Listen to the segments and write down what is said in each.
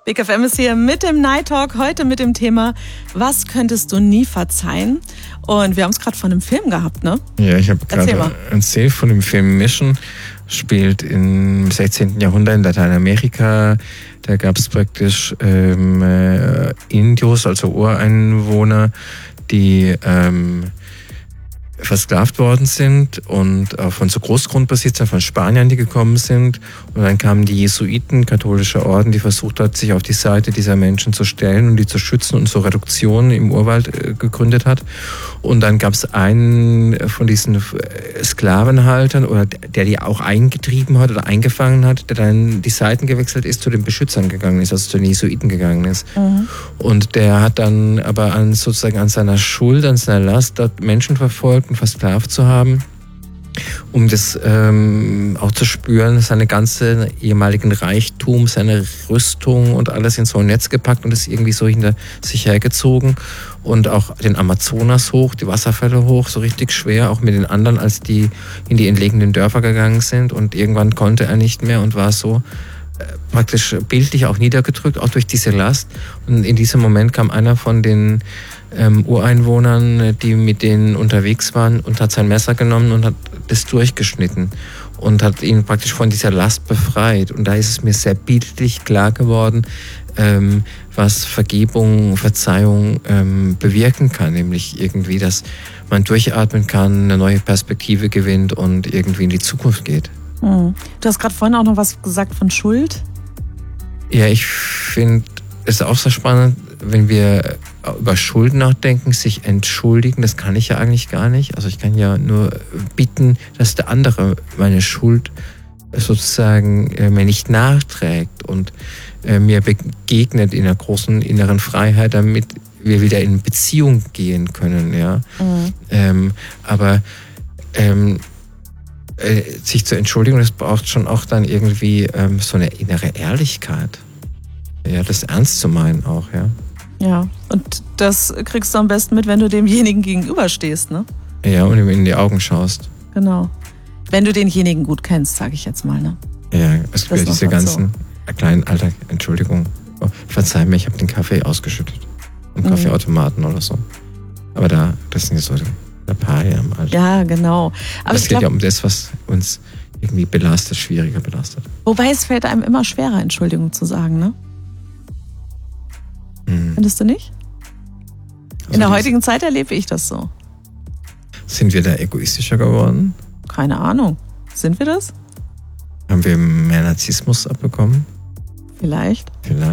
Big FM ist hier mit dem Night Talk, heute mit dem Thema, was könntest du nie verzeihen? Und wir haben es gerade von einem Film gehabt, ne? Ja, ich habe gerade erzählt von dem Film Mission, spielt im 16. Jahrhundert in Lateinamerika. Da gab es praktisch Indios, also Ureinwohner, die versklavt worden sind und von so Großgrundbesitzern von Spaniern, die gekommen sind. Und dann kamen die Jesuiten, katholische Orden, die versucht hat, sich auf die Seite dieser Menschen zu stellen und die zu schützen und so Reduktionen im Urwald gegründet hat. Und dann gab es einen von diesen Sklavenhaltern, oder der die auch eingetrieben hat oder eingefangen hat, der dann die Seiten gewechselt ist, zu den Beschützern gegangen ist, also zu den Jesuiten gegangen ist. Mhm. Und der hat dann aber sozusagen an seiner Schuld, an seiner Last dort Menschen verfolgt und versklavt zu haben, um das auch zu spüren, seine ganze ehemaligen Reichtum, seine Rüstung und alles in so ein Netz gepackt und das irgendwie so hinter sich hergezogen und auch den Amazonas hoch, die Wasserfälle hoch, so richtig schwer, auch mit den anderen, als die in die entlegenen Dörfer gegangen sind, und irgendwann konnte er nicht mehr und war so praktisch bildlich auch niedergedrückt, auch durch diese Last. Und in diesem Moment kam einer von den Ureinwohnern, die mit denen unterwegs waren, und hat sein Messer genommen und hat das durchgeschnitten und hat ihn praktisch von dieser Last befreit. Und da ist es mir sehr bildlich klar geworden, was Vergebung, Verzeihung bewirken kann, nämlich irgendwie, dass man durchatmen kann, eine neue Perspektive gewinnt und irgendwie in die Zukunft geht. Du hast gerade vorhin auch noch was gesagt von Schuld. Ja, ich finde es auch sehr spannend, wenn wir über Schuld nachdenken, sich entschuldigen. Das kann ich ja eigentlich gar nicht. Also ich kann ja nur bitten, dass der andere meine Schuld sozusagen mir nicht nachträgt und mir begegnet in einer großen inneren Freiheit, damit wir wieder in Beziehung gehen können. Ja? Aber sich zu entschuldigen, das braucht schon auch dann irgendwie so eine innere Ehrlichkeit. Ja, das ernst zu meinen auch, ja. Ja, und das kriegst du am besten mit, wenn du demjenigen gegenüberstehst, ne? Ja, und ihm in die Augen schaust. Genau. Wenn du denjenigen gut kennst, sage ich jetzt mal, ne? Ja, es gibt ja diese ganzen kleinen Alltag, Entschuldigung, verzeih mir, ich habe den Kaffee ausgeschüttet. Im Kaffeeautomaten oder so. Aber das sind ja so ein paar Jahre im Alter. Ja, genau. Aber es geht ja um das, was uns irgendwie belastet, schwieriger belastet. Wobei es fällt einem immer schwerer, Entschuldigung zu sagen, ne? Findest du nicht? Also in der heutigen Zeit erlebe ich das so. Sind wir da egoistischer geworden? Keine Ahnung. Sind wir das? Haben wir mehr Narzissmus abbekommen? Vielleicht.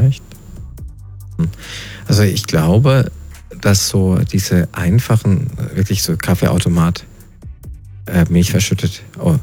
Also ich glaube, dass so diese einfachen, wirklich so Kaffeeautomat, Milch verschüttet,